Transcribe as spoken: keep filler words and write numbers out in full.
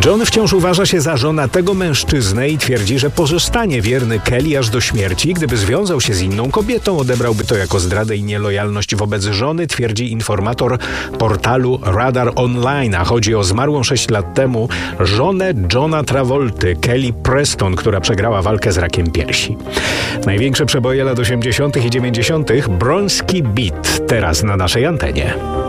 John wciąż uważa się za żonatego mężczyznę i twierdzi, że pozostanie wierny Kelly aż do śmierci. Gdyby związał się z inną kobietą, odebrałby to jako zdradę i nielojalność wobec żony, twierdzi informator portalu Radar Online. A chodzi o zmarłą sześć lat temu żonę Johna Travolty, Kelly Preston, która przegrała walkę z rakiem piersi. Największe przeboje lat osiemdziesiątych i dziewięćdziesiątych. Bronski Beat teraz na naszej antenie.